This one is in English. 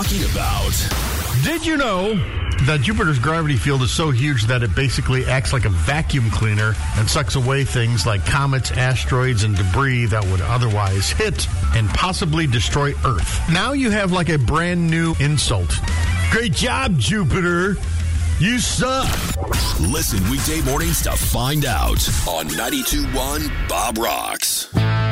talking about. Did you know that Jupiter's gravity field is so huge that it basically acts like a vacuum cleaner and sucks away things like comets, asteroids, and debris that would otherwise hit and possibly destroy Earth? Now you have like a brand new insult. Great job, Jupiter. You suck. Listen weekday mornings to find out on 92.1 Bob Rocks.